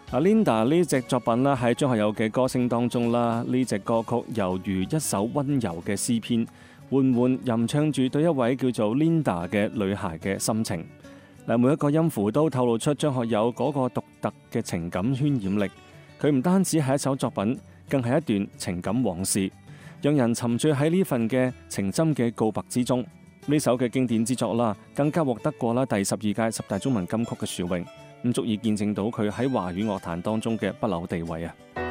Linda 呢隻作品啦，喺張學友嘅歌聲當中啦，呢隻歌曲猶如一首溫柔嘅詩篇，緩緩吟唱住對一位叫做 Linda 嘅女孩嘅心情。每一個音符都透露出張學友嗰個獨特嘅情感渲染力。佢唔單止係一首作品，更係一段情感往事，讓人沉醉喺呢份嘅情深嘅告白之中。呢首嘅經典之作啦，更加獲得過啦第12屆10大中文金曲嘅殊榮，咁足以見證到佢喺華語樂壇當中嘅不朽地位啊！